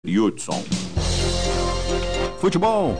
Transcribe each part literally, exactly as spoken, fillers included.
Hudson. Futebol.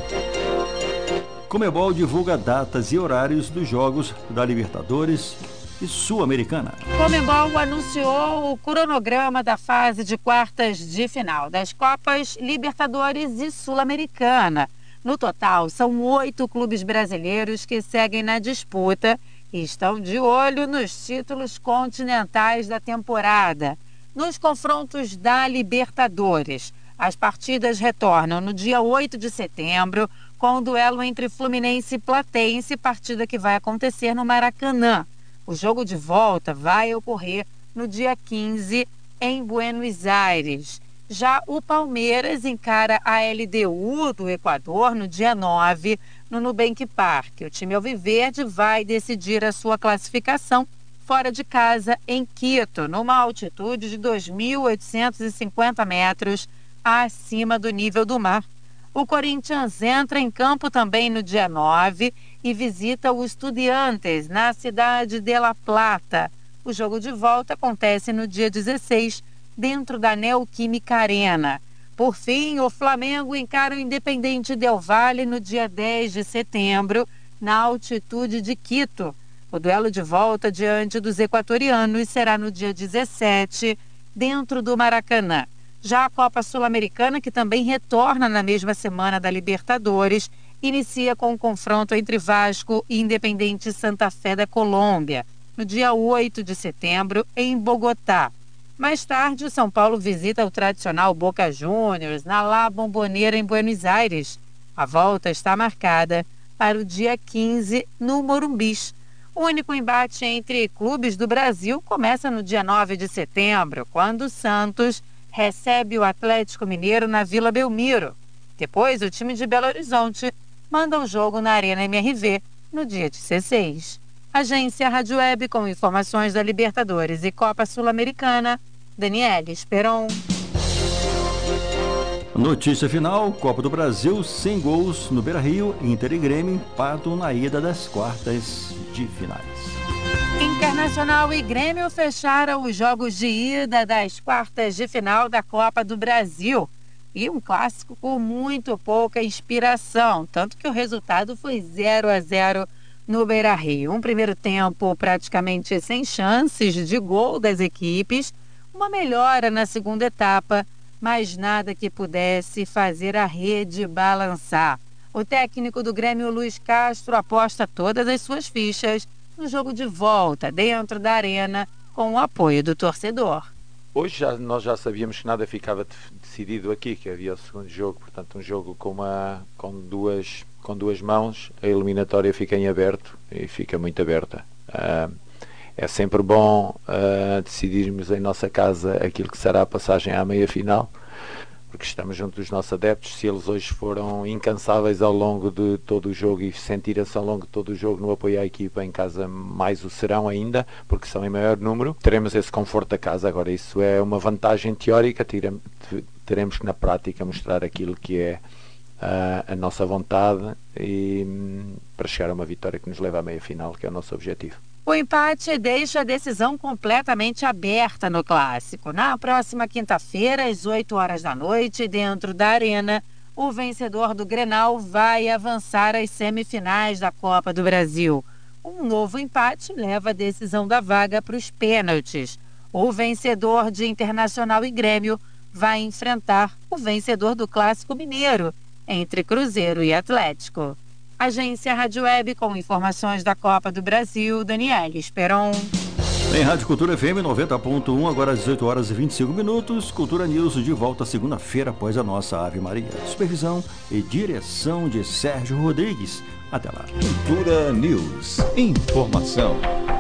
Comebol divulga datas e horários dos jogos da Libertadores e Sul-Americana. Comebol anunciou o cronograma da fase de quartas de final das Copas Libertadores e Sul-Americana. No total, são oito clubes brasileiros que seguem na disputa e estão de olho nos títulos continentais da temporada. Nos confrontos da Libertadores, as partidas retornam no dia oito de setembro, com o duelo entre Fluminense e Platense, partida que vai acontecer no Maracanã. O jogo de volta vai ocorrer no dia quinze, em Buenos Aires. Já o Palmeiras encara a L D U do Equador no dia nove, no Nubank Park. O time alviverde vai decidir a sua classificação fora de casa em Quito, numa altitude de dois mil oitocentos e cinquenta metros acima do nível do mar. O Corinthians entra em campo também no dia nove e visita o Estudiantes na cidade de La Plata. O jogo de volta acontece no dia dezesseis, dentro da Neoquímica Arena. Por fim, o Flamengo encara o Independente Del Valle no dia dez de setembro, na altitude de Quito. O duelo de volta diante dos equatorianos será no dia dezessete, dentro do Maracanã. Já a Copa Sul-Americana, que também retorna na mesma semana da Libertadores, inicia com o confronto entre Vasco e Independente Santa Fé da Colômbia, no dia oito de setembro, em Bogotá. Mais tarde, o São Paulo visita o tradicional Boca Juniors na La Bombonera, em Buenos Aires. A volta está marcada para o dia quinze, no Morumbis. O único embate entre clubes do Brasil começa no dia nove de setembro, quando o Santos recebe o Atlético Mineiro na Vila Belmiro. Depois, o time de Belo Horizonte manda o jogo na Arena M R V no dia dezesseis. Agência Rádio Web com informações da Libertadores e Copa Sul-Americana, Daniele Esperon. Notícia final: Copa do Brasil, sem gols no Beira-Rio. Inter e Grêmio empatam na ida das quartas de finais. Internacional e Grêmio fecharam os jogos de ida das quartas de final da Copa do Brasil. E um clássico com muito pouca inspiração, tanto que o resultado foi zero a zero no Beira-Rio. Um primeiro tempo praticamente sem chances de gol das equipes, uma melhora na segunda etapa, mas nada que pudesse fazer a rede balançar. O técnico do Grêmio, Luiz Castro, aposta todas as suas fichas no jogo de volta, dentro da arena, com o apoio do torcedor. Hoje já, nós já sabíamos que nada ficava decidido aqui, que havia o segundo jogo, portanto um jogo com, uma, com, duas, com duas mãos. A eliminatória fica em aberto e fica muito aberta. Uh, é sempre bom uh, decidirmos em nossa casa aquilo que será a passagem à meia-final, porque estamos junto dos nossos adeptos. Se eles hoje foram incansáveis ao longo de todo o jogo e sentiram-se ao longo de todo o jogo no apoio à equipa, em casa mais o serão ainda, porque são em maior número, teremos esse conforto da casa. Agora, isso é uma vantagem teórica, teremos que na prática mostrar aquilo que é a, a nossa vontade e para chegar a uma vitória que nos leva à meia-final, que é o nosso objetivo. O empate deixa a decisão completamente aberta no clássico. Na próxima quinta-feira, às oito horas da noite, dentro da Arena, o vencedor do Grenal vai avançar às semifinais da Copa do Brasil. Um novo empate leva a decisão da vaga para os pênaltis. O vencedor de Internacional e Grêmio vai enfrentar o vencedor do Clássico Mineiro, entre Cruzeiro e Atlético. Agência Rádio Web com informações da Copa do Brasil, Daniele Esperon. Em Rádio Cultura F M noventa ponto um, agora às dezoito horas e vinte e cinco minutos, Cultura News de volta segunda-feira após a nossa Ave Maria. Supervisão e direção de Sérgio Rodrigues. Até lá. Cultura News. Informação.